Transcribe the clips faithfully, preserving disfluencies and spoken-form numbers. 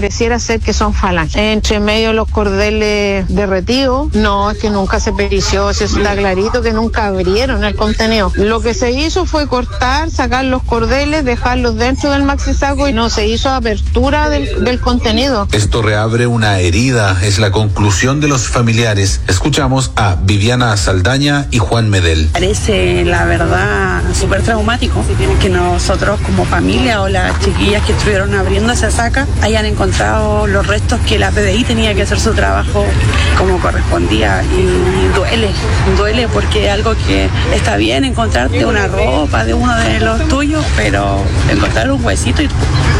pareciera ser que son falanges. Entre medio de los cordeles derretidos, no, es que nunca se perició, eso está clarito que nunca abrieron el contenido. Lo que se hizo fue cortar, sacar los cordeles, dejarlos dentro del maxi saco y no se hizo apertura del, del contenido. Esto reabre una herida, es la conclusión de los familiares. Escuchamos a Viviana Saldaña y Juan Medel. Parece, la verdad, súper traumático que nosotros como familia o las chiquillas que estuvieron abriendo esa saca hayan encontrado los restos que la P D I tenía que hacer su trabajo como correspondía, y duele, duele porque es algo que está bien encontrarte una ropa de uno de los tuyos, pero encontrar un huesito y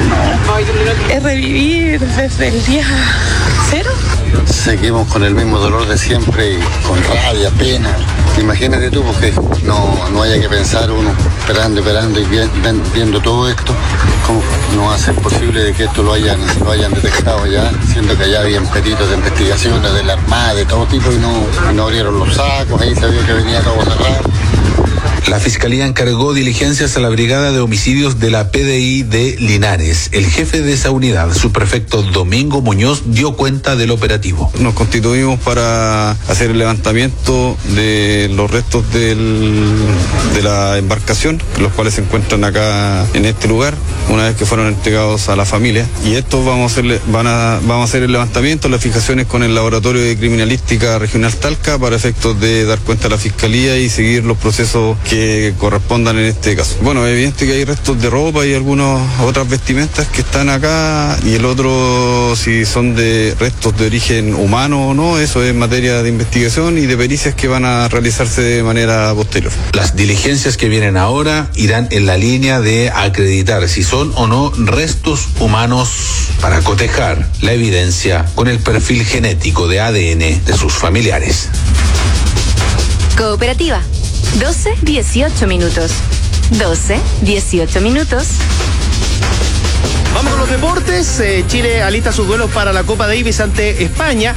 no, es revivir desde el día cero. Seguimos con el mismo dolor de siempre y con rabia, pena. Imagínate tú, porque no, no haya que pensar uno esperando, esperando y vi, viendo todo esto, cómo no va a ser posible de que esto lo hayan, lo hayan detectado ya, siendo que allá habían peritos de investigaciones de la Armada, de todo tipo, y no, y no abrieron los sacos, ahí se vio que venía todo cerrado. La Fiscalía encargó diligencias a la Brigada de Homicidios de la P D I de Linares. El jefe de esa unidad, subprefecto Domingo Muñoz, dio cuenta del operativo. Nos constituimos para hacer el levantamiento de los restos del, de la embarcación, los cuales se encuentran acá en este lugar, una vez que fueron entregados a la familia. Y estos vamos a hacer, van a, vamos a hacer el levantamiento, las fijaciones con el Laboratorio de Criminalística Regional Talca para efectos de dar cuenta a la Fiscalía y seguir los procesos que que correspondan en este caso. Bueno, es evidente que hay restos de ropa y algunas otras vestimentas que están acá, y el otro, si son de restos de origen humano o no, eso es materia de investigación y de pericias que van a realizarse de manera posterior. Las diligencias que vienen ahora irán en la línea de acreditar si son o no restos humanos para cotejar la evidencia con el perfil genético de A D N de sus familiares. Cooperativa. doce dieciocho minutos. doce dieciocho minutos. Vamos con los deportes. Eh, Chile alista sus duelos para la Copa Davis ante España,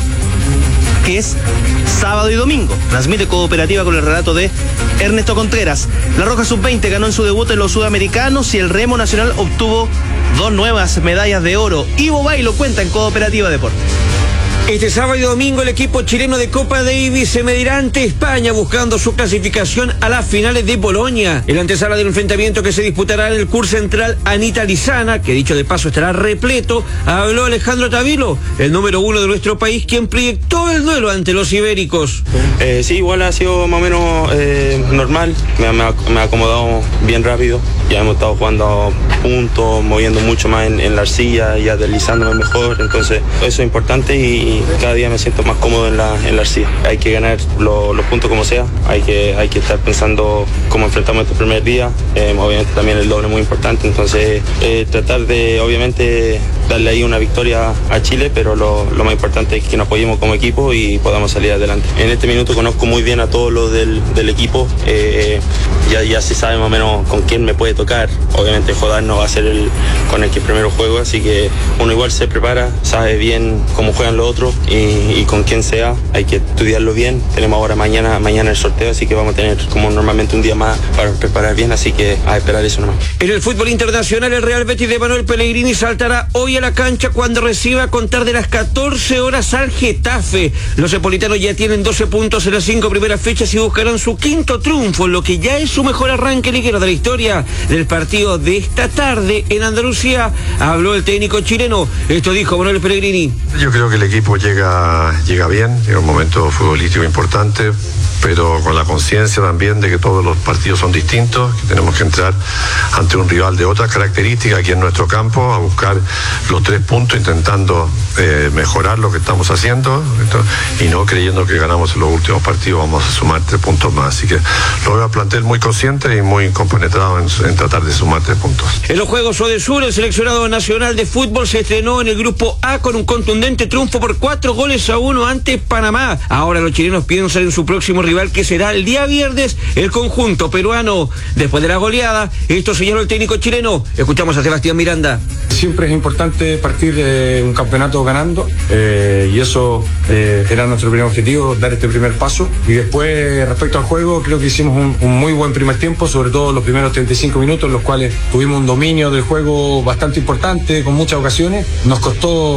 que es sábado y domingo. Transmite Cooperativa con el relato de Ernesto Contreras. La Roja sub veinte ganó en su debut en los Sudamericanos y el Remo Nacional obtuvo dos nuevas medallas de oro. Ivo Bay lo cuenta en Cooperativa Deportes. Este sábado y domingo el equipo chileno de Copa Davis se medirá ante España buscando su clasificación a las finales de Bolonia. El antesala del enfrentamiento que se disputará en el Cur Central Anita Lizana, que dicho de paso estará repleto, habló Alejandro Tavilo, el número uno de nuestro país, quien proyectó el duelo ante los ibéricos. Eh, sí, igual ha sido más o menos eh, normal, me, me, ha, me ha acomodado bien rápido, ya hemos estado jugando puntos, moviendo mucho más en, en la arcilla, ya deslizándome mejor, entonces eso es importante y cada día me siento más cómodo en la, en la arcilla. Hay que ganar lo, los puntos como sea, hay que, hay que estar pensando cómo enfrentamos este primer día, eh, obviamente también el doble es muy importante, entonces eh, tratar de obviamente darle ahí una victoria a Chile, pero lo, lo más importante es que nos apoyemos como equipo y podamos salir adelante. En este minuto conozco muy bien a todos los del, del equipo, eh, ya, ya se sabe más o menos con quién me puede tocar, obviamente Jodar no va a ser el con el que primero juego, así que uno igual se prepara, sabe bien cómo juegan los otros y, y con quién sea, hay que estudiarlo bien. Tenemos ahora mañana, mañana el sorteo, así que vamos a tener como normalmente un día más para preparar bien, así que a esperar eso nomás. En el fútbol internacional, el Real Betis de Manuel Pellegrini saltará hoy a la cancha cuando reciba a contar de las catorce horas al Getafe. Los napolitanos ya tienen doce puntos en las cinco primeras fechas y buscarán su quinto triunfo, lo que ya es su mejor arranque liguero de la historia. Del partido de esta tarde en Andalucía habló el técnico chileno. Esto dijo Manuel Pellegrini. Yo creo que el equipo llega, llega bien, llega un momento futbolístico importante, pero con la conciencia también de que todos los partidos son distintos, que tenemos que entrar ante un rival de otras características aquí en nuestro campo, a buscar los tres puntos, intentando eh, mejorar lo que estamos haciendo, y no creyendo que ganamos en los últimos partidos vamos a sumar tres puntos más. Así que lo veo al plantel muy consciente y muy compenetrado en, en tratar de sumar tres puntos. En los Juegos Odesur, el seleccionado nacional de fútbol se estrenó en el grupo A con un contundente triunfo por cuatro goles a uno ante Panamá. Ahora los chilenos piensan en su próximo rival, que será el día viernes el conjunto peruano. Después de la goleada, esto señaló el técnico chileno. Escuchamos a Sebastián Miranda. Siempre es importante partir de un campeonato ganando, eh, y eso eh, era nuestro primer objetivo, dar este primer paso. Y después, respecto al juego, creo que hicimos un, un muy buen primer tiempo, sobre todo los primeros treinta y cinco minutos, en los cuales tuvimos un dominio del juego bastante importante, con muchas ocasiones. Nos costó